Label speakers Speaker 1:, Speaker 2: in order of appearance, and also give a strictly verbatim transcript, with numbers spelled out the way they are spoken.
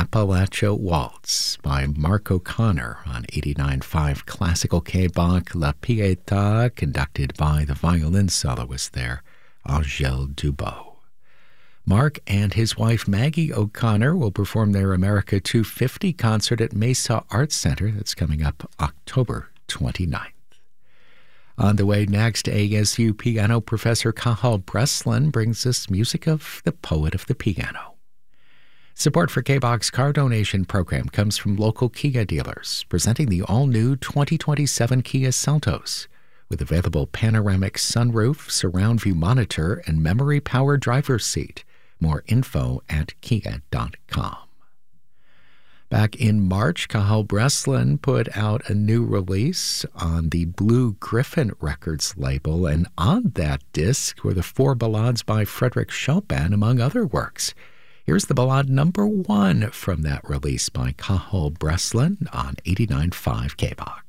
Speaker 1: Appalachia Waltz by Mark O'Connor on eighty-nine point five Classical K-Bach La Pietà, conducted by the violin soloist there, Angèle Dubot. Mark and his wife Maggie O'Connor will perform their America two fifty concert at Mesa Arts Center. That's coming up October twenty-ninth. On the way next, A S U piano professor Cathal Breslin brings us music of the poet of the piano. Support for K-Bach's car donation program comes from local Kia dealers, presenting the all-new twenty twenty-seven Kia Seltos, with available panoramic sunroof, surround view monitor, and memory power driver's seat. More info at kia dot com. Back in March, Cathal Breslin put out a new release on the Blue Griffin Records label, and on that disc were the four ballades by Frédéric Chopin, among other works. Here's the ballade number one from that release by Cathal Breslin on eighty-nine point five K-Bach.